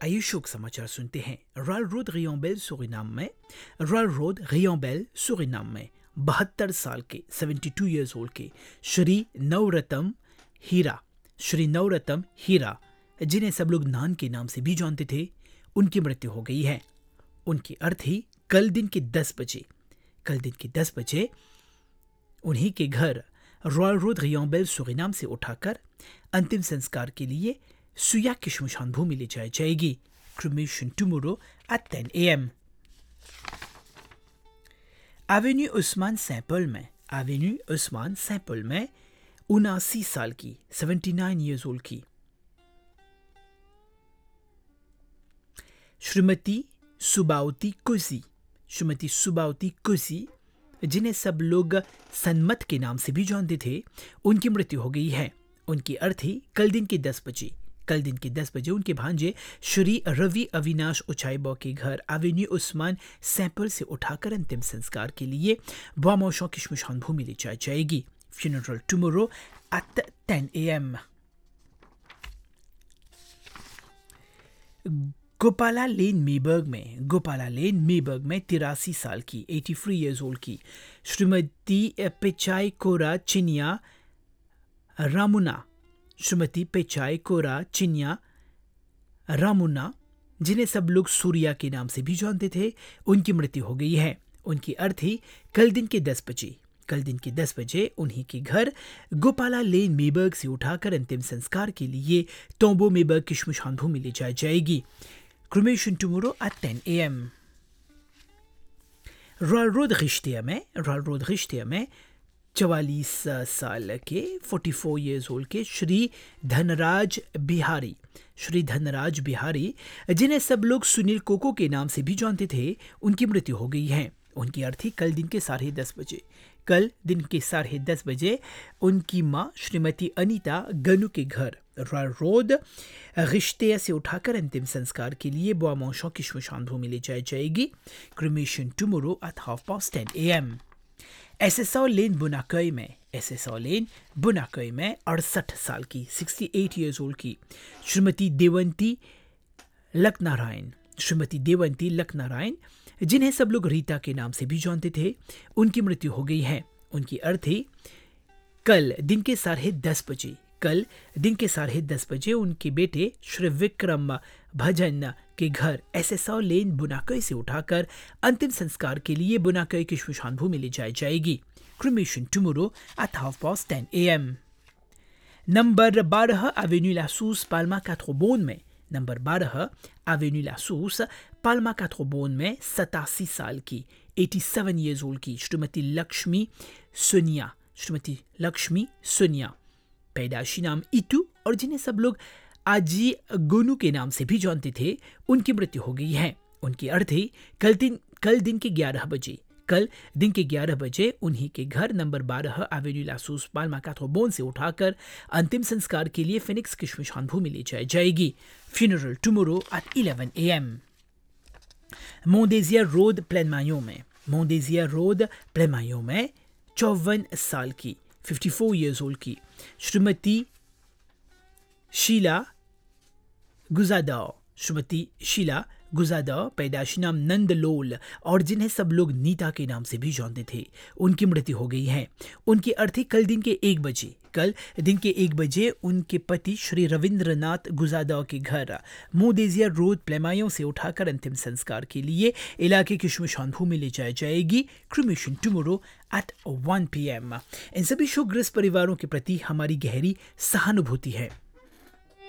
आइए शोक समाचार सुनते हैं। रॉयल रोड रियोंबेल सुरिनाम में रॉयल रोड रियोंबेल सुरिनाम में 72 साल के 72 ईयर्स ओल्ड के श्री नवरत्न हीरा जिन्हें सब लोग नान के नाम से भी जानते थे, उनकी मृत्यु हो गई है। उनकी अर्थी कल दिन के 10 बजे उन्हीं के घर रॉयल रोड रियोंबेल सुरिनाम से उठाकर अंतिम संस्कार के लिए सुयाक की श्मशान भूमि ले जाई जाएगी। Cremation tomorrow at 10 AM। Avenue Usman sample में 79 साल की 79 ईयर्स ओल्ड की श्रीमती सुबावती कुसी जिन्हें सब लोग सन्मत के नाम से भी जानते थे, उनकी मृत्यु हो गई है। उनकी अर्थी कल दिन के 10 बजे उनके भांजे श्री रवि अविनाश उचाईबो के घर एवेन्यू उस्मान सैंपल से उठाकर अंतिम संस्कार के लिए बॉमोशों की श्मशान भूमि ले जाई जाएगी। Funeral tomorrow at 10 AM। Gopala लेन मेबर्ग में 83 साल की 83 ईयर्स ओल्ड की श्रीमती पेचाई कोरा चिनिया रामुना जिन्हें सब लोग सूर्या के नाम से भी जानते थे, उनकी मृत्यु हो गई है। उनकी अर्थी कल दिन के 10 बजे उन्हीं के घर गोपाला लेन मेबर्ग से उठाकर अंतिम संस्कार के लिए तोम्बो मेबर्ग की श्मशान भूमि ले जाई जाएगी। Cremation tomorrow at 10 AM। Royal road रिश्तिया में 44 साल के 44 ईयर्स ओल्ड के श्री धनराज बिहारी जिन्हें सब लोग सुनील कोको के नाम से भी जानते थे, उनकी मृत्यु हो गई है। उनकी अर्थी कल दिन के 10:30 बजे उनकी मां श्रीमती अनीता गनु के घर रॉयल रोड रिश्ते से उठाकर अंतिम संस्कार के लिए बॉमोशों की श्मशान भूमि ले जाई जाएगी। Cremation tomorrow at 10:30 AM। SSO लेन बुनाकई में 68 साल की 68 ईयर्स ओल्ड की श्रीमती देवंती लखनारायण जिन्हें सब लोग रीता के नाम से भी जानते थे, उनकी मृत्यु हो गई है। उनकी अर्थी कल दिन के 10:30 बजे उनके बेटे श्री विक्रम भजन के घर एसएसओ लेन बुनाकई से उठाकर अंतिम संस्कार के लिए बुनाकई की श्मशान भूमि ले जाई जाएगी। Cremation tomorrow at 10:30 AM। Number 12 Avenue लासूस Palma काथ्रोबोन में 87 साल की 87 ईयर्स ओल्ड की श्रीमती लक्ष्मी सोनिया पैदाशी नाम इतू और जिन्हें सब लोग आजी गोनू के नाम से भी जानते थे, उनकी मृत्यु हो गई है। उनकी अर्थी कल दिन के 11 बजे उन्हीं के घर नंबर 12 एवेन्यू लासूस पाल्मा काथ्रोबोन से उठाकर अंतिम संस्कार के लिए फिनिक्स की श्मशान भूमि ले जाई जाएगी। Funeral tomorrow at 11 AM। मोंडेजिया road प्लेनमायो में 54 साल की 54 ईयर्स ओल्ड की श्रीमती शीला गुजादा पैदाशी नाम नंदलोल और जिन्हें सब लोग नीता के नाम से भी जानते थे, उनकी मृत्यु हो गई है। उनकी अर्थी कल दिन के 1 बजे उनके पति श्री रविंद्रनाथ गुजादा के घर मोदेजिया रोड प्लेमायों से उठाकर अंतिम संस्कार के लिए इलाके की श्मशान भूमि ले जाई जाएगी। Cremation tomorrow at 1 PM। इन सभी शोकग्रस्त परिवारों के प्रति हमारी गहरी सहानुभूति है।